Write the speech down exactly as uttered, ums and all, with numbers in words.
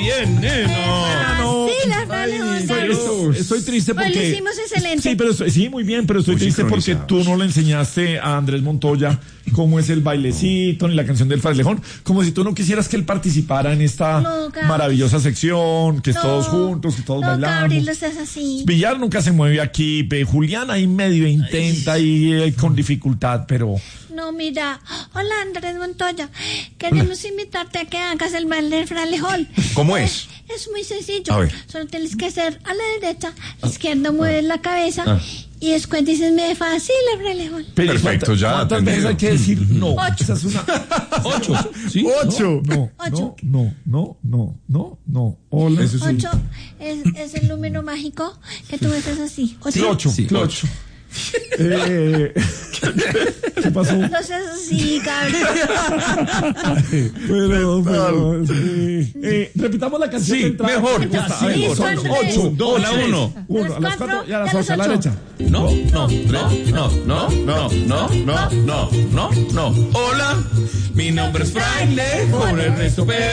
bien, nena. No, sí, la estoy, estoy triste porque... Pues lo hicimos excelente. Sí, pero estoy, sí, muy bien, pero estoy Muy triste porque tú no le enseñaste a Andrés Montoya cómo es el bailecito ni la canción del frailejón, como si tú no quisieras que él participara en esta no, maravillosa sección, que es no, todos juntos, que todos no, bailamos. Gabriel, no seas así. Villar nunca se mueve aquí, pe, Julián ahí medio intenta ahí eh, con dificultad, pero... No, mira, hola Andrés Montoya, queremos hola. invitarte a que hagas el baile del frailejón. ¿Cómo es? Es muy sencillo, a ver. Solo tienes que hacer a la derecha, a la izquierda mueves la cabeza ah. y después dices me fascina el frailejón. Perfecto, ya. ¿Cuántas veces hay que decir no? Ocho. Esa es una... Ocho. ¿Sí? Ocho. No, Ocho. no, no, no, no, no. Hola. Eso sí. Ocho es, es el número mágico que tú ves así. Ocho. Sí, ocho. Sí, ocho. Eh, ¿Qué pasó? No seas así, Gabriel. pero, pero, sí. eh, repitamos la canción. Sí, mejor. Ya, sí, mejor. Son ocho, dos, la uno. Uno, a las cuatro y a las ocho, a la derecha. No, no, no, no, no, no, no, no, no, no, no. Hola, mi nombre es Fraile, por el resto